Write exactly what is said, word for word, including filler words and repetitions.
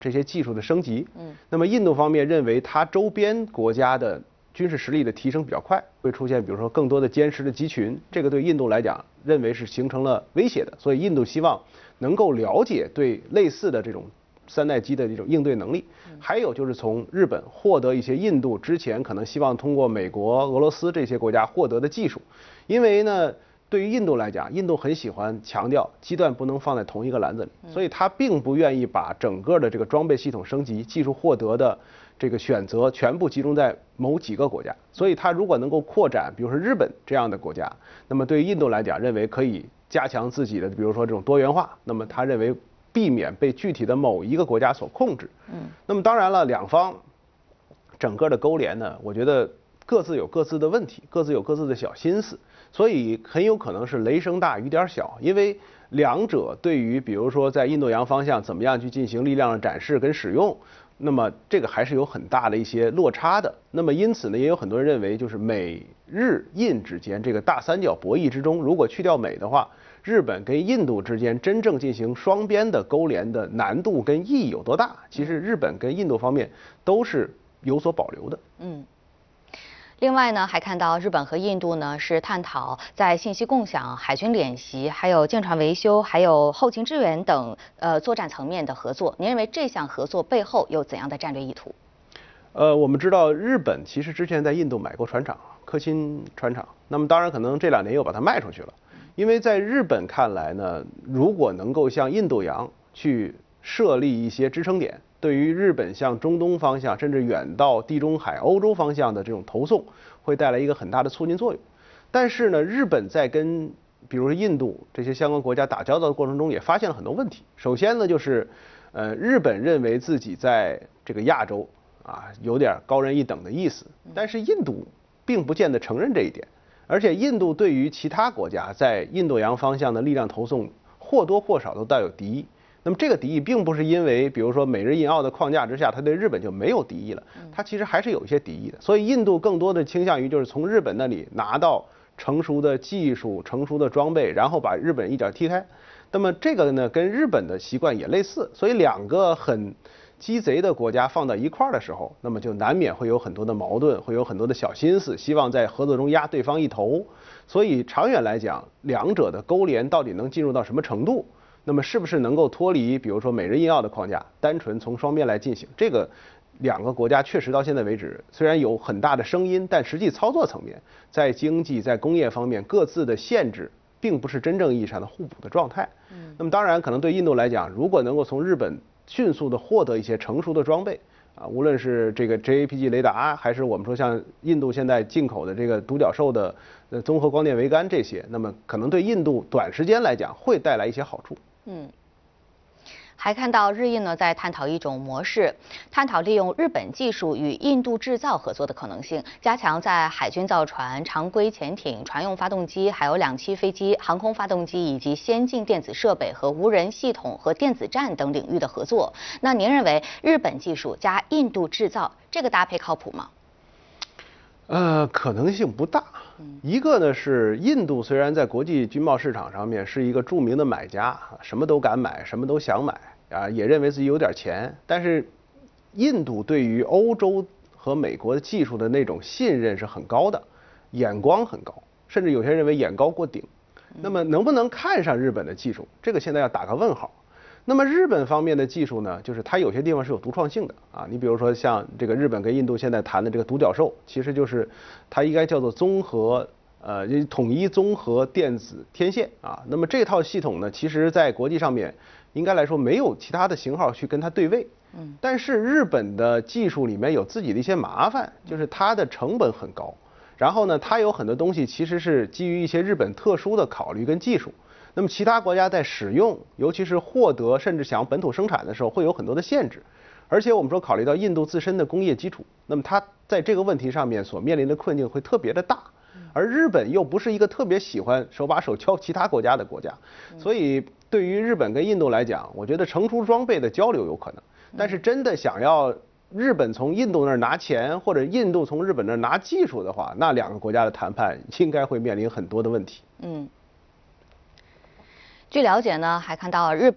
这些技术的升级。嗯，那么印度方面认为它周边国家的军事实力的提升比较快，会出现比如说更多的歼十的集群，这个对印度来讲认为是形成了威胁的，所以印度希望能够了解对类似的这种三代机的这种应对能力。还有就是从日本获得一些印度之前可能希望通过美国、俄罗斯这些国家获得的技术，因为呢。对于印度来讲，印度很喜欢强调鸡蛋不能放在同一个篮子里，所以他并不愿意把整个的这个装备系统升级、技术获得的这个选择全部集中在某几个国家。所以他如果能够扩展，比如说日本这样的国家，那么对于印度来讲，认为可以加强自己的，比如说这种多元化，那么他认为避免被具体的某一个国家所控制。嗯，那么当然了，两方整个的勾连呢，我觉得各自有各自的问题，各自有各自的小心思。所以很有可能是雷声大雨点小，因为两者对于比如说在印度洋方向怎么样去进行力量的展示跟使用，那么这个还是有很大的一些落差的。那么因此呢，也有很多人认为，就是美日印之间这个大三角博弈之中，如果去掉美的话，日本跟印度之间真正进行双边的勾连的难度跟意义有多大？其实日本跟印度方面都是有所保留的。嗯。 另外呢，还看到日本和印度呢是探讨在信息共享、海军演习、还有舰船维修、还有后勤支援等呃作战层面的合作。您认为这项合作背后有怎样的战略意图？ 呃，我们知道日本其实之前在印度买过船厂，科钦船厂。那么当然可能这两年又把它卖出去了，因为在日本看来呢，如果能够向印度洋去设立一些支撑点，对于日本向中东方向，甚至远到地中海、欧洲方向的这种投送，会带来一个很大的促进作用。但是呢，日本在跟比如说印度这些相关国家打交道的过程中，也发现了很多问题。首先呢，就是呃，日本认为自己在这个亚洲啊有点高人一等的意思，但是印度并不见得承认这一点。而且印度对于其他国家在印度洋方向的力量投送，或多或少都带有敌意。那么这个敌意并不是因为比如说美日印澳的框架之下，它对日本就没有敌意了，它其实还是有一些敌意的。所以印度更多的倾向于就是从日本那里拿到成熟的技术、成熟的装备，然后把日本一脚踢开。那么这个呢，跟日本的习惯也类似。所以两个很鸡贼的国家放到一块儿的时候，那么就难免会有很多的矛盾，会有很多的小心思，希望在合作中压对方一头。所以长远来讲，两者的勾连到底能进入到什么程度？那么是不是能够脱离比如说美日印澳的框架，单纯从双边来进行？这个两个国家确实到现在为止，虽然有很大的声音，但实际操作层面，在经济、在工业方面各自的限制，并不是真正意义上的互补的状态。嗯，那么当然，可能对印度来讲，如果能够从日本迅速的获得一些成熟的装备啊，无论是这个 J A P G 雷达，还是我们说像印度现在进口的这个独角兽的呃综合光电桅杆这些，那么可能对印度短时间来讲会带来一些好处。嗯， 还看到日印呢在探讨一种模式，探讨利用日本技术与印度制造合作的可能性，加强在海军造船、常规潜艇、船用发动机、还有两栖飞机、航空发动机以及先进电子设备和无人系统和电子战等领域的合作。那您认为日本技术加印度制造这个搭配靠谱吗？ 呃，可能性不大。一个呢是印度虽然在国际军贸市场上面是一个著名的买家，什么都敢买，什么都想买啊，也认为自己有点钱。但是印度对于欧洲和美国的技术的那种信任是很高的，眼光很高，甚至有些人认为眼高过顶。那么能不能看上日本的技术，这个现在要打个问号。那么日本方面的技术呢，就是它有些地方是有独创性的啊。你比如说像这个日本跟印度现在谈的这个独角兽，其实就是它应该叫做综合呃统一综合电子天线啊。那么这套系统呢，其实在国际上面应该来说没有其他的型号去跟它对位。嗯。但是日本的技术里面有自己的一些麻烦，就是它的成本很高，然后呢，它有很多东西其实是基于一些日本特殊的考虑跟技术。那么其他国家在使用，尤其是获得甚至想本土生产的时候，会有很多的限制。而且我们说考虑到印度自身的工业基础，那么它在这个问题上面所面临的困境会特别的大。而日本又不是一个特别喜欢手把手教其他国家的国家，所以对于日本跟印度来讲，我觉得成熟装备的交流有可能，但是真的想要日本从印度那儿拿钱，或者印度从日本那儿拿技术的话，那两个国家的谈判应该会面临很多的问题。嗯。 据了解呢，还看到日本。